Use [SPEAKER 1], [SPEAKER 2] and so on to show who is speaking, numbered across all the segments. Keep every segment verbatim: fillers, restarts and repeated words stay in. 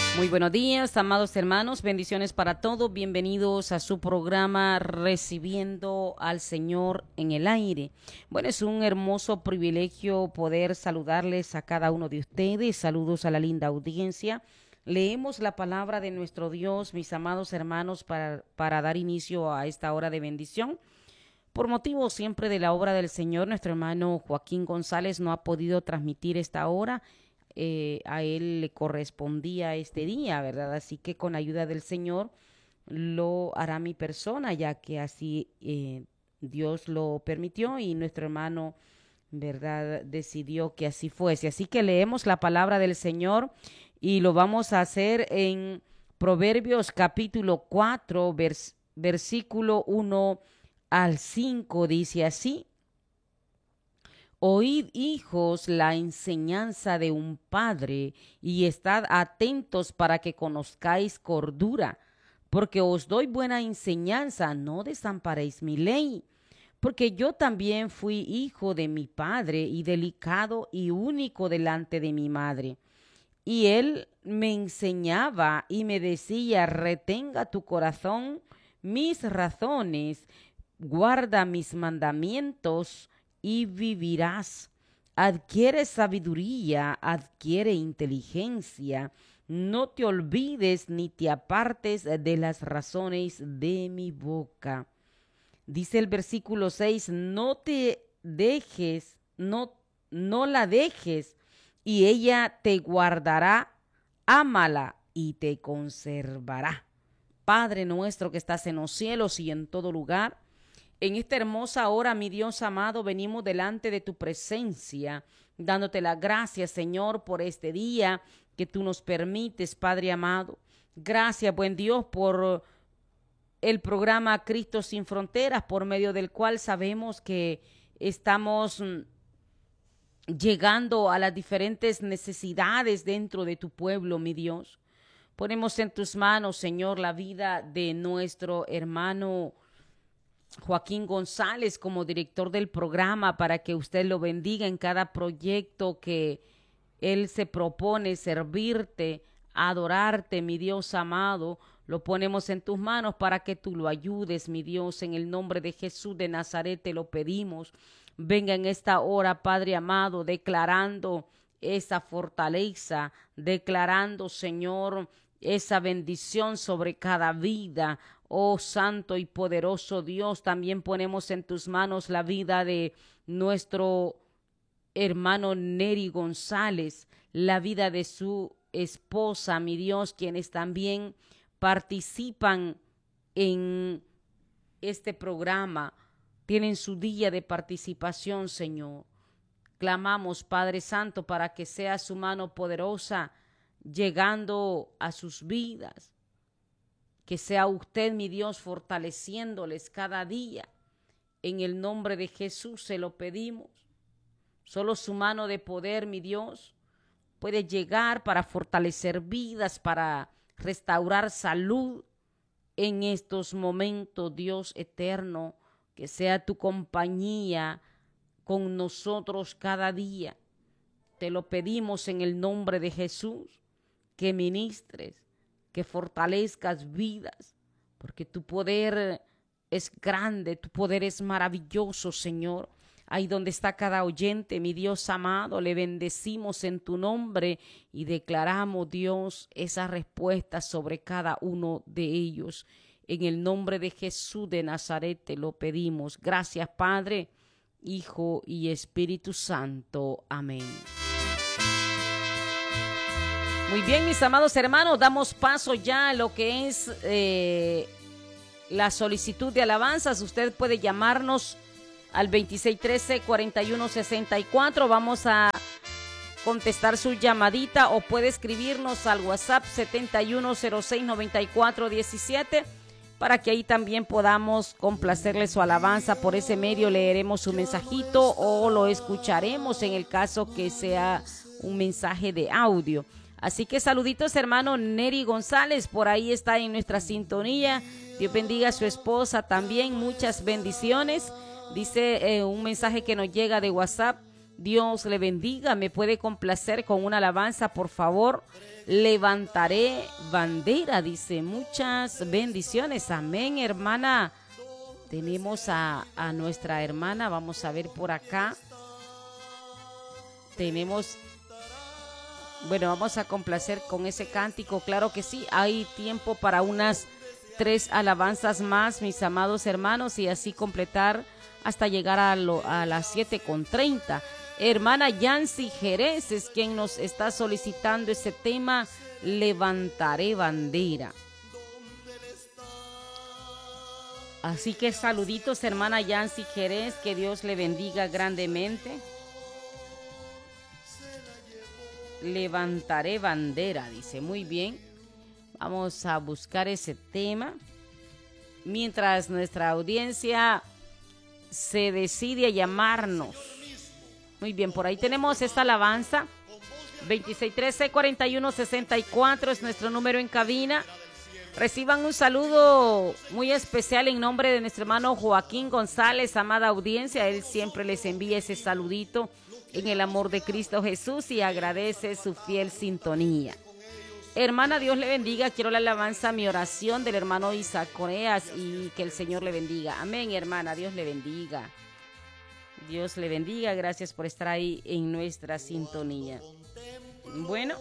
[SPEAKER 1] Muy buenos días, amados hermanos, bendiciones para todos, bienvenidos a su programa Recibiendo al Señor en el Aire. Bueno, es un hermoso privilegio poder saludarles a cada uno de ustedes, saludos a la linda audiencia. Leemos la palabra de nuestro Dios, mis amados hermanos, para, para dar inicio a esta hora de bendición. Por motivo siempre de la obra del Señor, nuestro hermano Joaquín González no ha podido transmitir esta hora. Eh, a él le correspondía este día, ¿verdad? Así que con ayuda del Señor lo hará mi persona, ya que así eh, Dios lo permitió y nuestro hermano, ¿verdad?, decidió que así fuese. Así que leemos la palabra del Señor y lo vamos a hacer en Proverbios capítulo cuatro, vers versículo uno al cinco, dice así: Oíd, hijos, la enseñanza de un padre, y estad atentos para que conozcáis cordura, porque os doy buena enseñanza, no desamparéis mi ley. Porque yo también fui hijo de mi padre, y delicado y único delante de mi madre. Y él me enseñaba y me decía: retenga tu corazón mis razones, guarda mis mandamientos, y vivirás. Adquiere sabiduría, adquiere inteligencia. No te olvides ni te apartes de las razones de mi boca. Dice el versículo seis: no te dejes, no, no la dejes, y ella te guardará. Ámala y te conservará. Padre nuestro que estás en los cielos y en todo lugar, en esta hermosa hora, mi Dios amado, venimos delante de tu presencia, dándote las gracias, Señor, por este día que tú nos permites, Padre amado. Gracias, buen Dios, por el programa Cristo Sin Fronteras, por medio del cual sabemos que estamos llegando a las diferentes necesidades dentro de tu pueblo, mi Dios. Ponemos en tus manos, Señor, la vida de nuestro hermano Joaquín González como director del programa, para que usted lo bendiga en cada proyecto que él se propone servirte, adorarte, mi Dios amado. Lo ponemos en tus manos para que tú lo ayudes, mi Dios, en el nombre de Jesús de Nazaret te lo pedimos. Venga en esta hora, Padre amado, declarando esa fortaleza, declarando, Señor, esa bendición sobre cada vida. Oh santo y poderoso Dios, también ponemos en tus manos la vida de nuestro hermano Neri González, la vida de su esposa, mi Dios, quienes también participan en este programa, tienen su día de participación, Señor. Clamamos, Padre Santo, para que sea su mano poderosa llegando a sus vidas. Que sea usted, mi Dios, fortaleciéndoles cada día. En el nombre de Jesús se lo pedimos. Solo su mano de poder, mi Dios, puede llegar para fortalecer vidas, para restaurar salud en estos momentos, Dios eterno. Que sea tu compañía con nosotros cada día. Te lo pedimos en el nombre de Jesús, que ministres, que fortalezcas vidas, porque tu poder es grande, tu poder es maravilloso, Señor. Ahí donde está cada oyente, mi Dios amado, le bendecimos en tu nombre y declaramos, Dios, esa respuesta sobre cada uno de ellos. En el nombre de Jesús de Nazaret te lo pedimos. Gracias, Padre, Hijo y Espíritu Santo. Amén. Muy bien, mis amados hermanos, damos paso ya a lo que es eh, la solicitud de alabanzas. Usted puede llamarnos al veintiséis trece, cuarenta y uno sesenta y cuatro. Vamos a contestar su llamadita, o puede escribirnos al WhatsApp setenta y uno cero seis noventa y cuatro diecisiete para que ahí también podamos complacerle su alabanza. Por ese medio leeremos su mensajito o lo escucharemos en el caso que sea un mensaje de audio. Así que saluditos, hermano Neri González, por ahí está en nuestra sintonía. Dios bendiga a su esposa también, muchas bendiciones. Dice eh, un mensaje que nos llega de WhatsApp, Dios le bendiga. Me puede complacer con una alabanza, por favor. Levantaré bandera, dice. Muchas bendiciones. Amén, hermana. Tenemos a, a nuestra hermana. Vamos a ver por acá. Tenemos... Bueno, vamos a complacer con ese cántico. Claro que sí. Hay tiempo para unas tres alabanzas más, mis amados hermanos, y así completar hasta llegar a, lo, a las siete con treinta. Hermana Yancy Jerez es quien nos está solicitando ese tema, Levantaré bandera. Así que saluditos, hermana Yancy Jerez, que Dios le bendiga grandemente. Levantaré bandera, dice. Muy bien. Vamos a buscar ese tema. Mientras nuestra audiencia se decide a llamarnos. Muy bien, por ahí tenemos esta alabanza. veintiséis trece cuarenta y uno sesenta y cuatro es nuestro número en cabina. Reciban un saludo muy especial en nombre de nuestro hermano Joaquín González, amada audiencia. Él siempre les envía ese saludito en el amor de Cristo Jesús y agradece su fiel sintonía. Hermana, Dios le bendiga. Quiero la alabanza, mi oración del hermano Isaac Coreas, y que el Señor le bendiga. Amén, hermana. Dios le bendiga. Dios le bendiga. Gracias por estar ahí en nuestra sintonía. Bueno,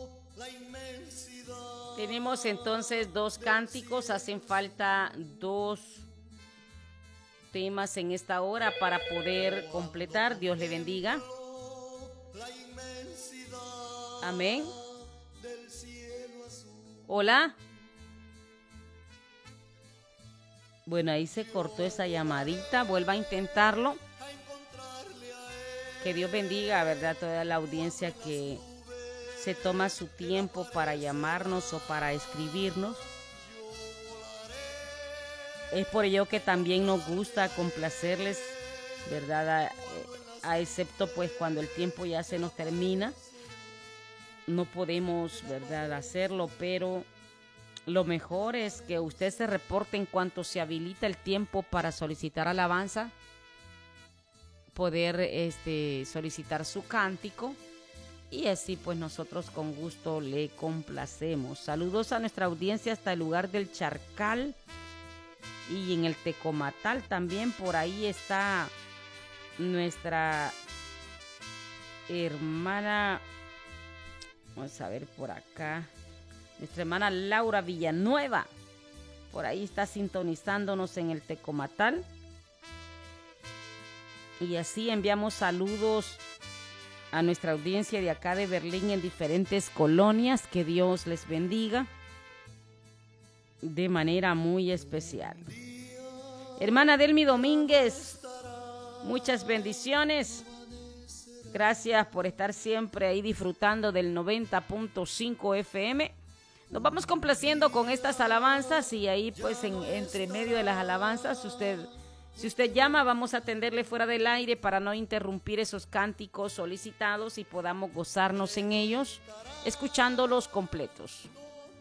[SPEAKER 1] tenemos entonces dos cánticos. Hacen falta dos temas en esta hora para poder completar. Dios le bendiga. Amén. Hola. Bueno, ahí se cortó esa llamadita. Vuelva a intentarlo. Que Dios bendiga, ¿verdad?, a toda la audiencia que se toma su tiempo para llamarnos o para escribirnos. Es por ello que también nos gusta complacerles, ¿verdad? A, a excepto pues cuando el tiempo ya se nos termina. No podemos, ¿verdad?, hacerlo, pero lo mejor es que usted se reporte en cuanto se habilita el tiempo para solicitar alabanza, poder este, solicitar su cántico, y así pues nosotros con gusto le complacemos. Saludos a nuestra audiencia hasta el lugar del Charcal y en el Tecomatal también. Por ahí está nuestra hermana... Vamos a ver por acá. Nuestra hermana Laura Villanueva. Por ahí está sintonizándonos en el Tecomatal. Y así enviamos saludos a nuestra audiencia de acá de Berlín en diferentes colonias. Que Dios les bendiga de manera muy especial. Hermana Delmi Domínguez, muchas bendiciones. Gracias por estar siempre ahí disfrutando del noventa punto cinco F M. Nos vamos complaciendo con estas alabanzas y ahí pues en, entre medio de las alabanzas, usted, si usted llama, vamos a atenderle fuera del aire para no interrumpir esos cánticos solicitados y podamos gozarnos en ellos, escuchándolos completos.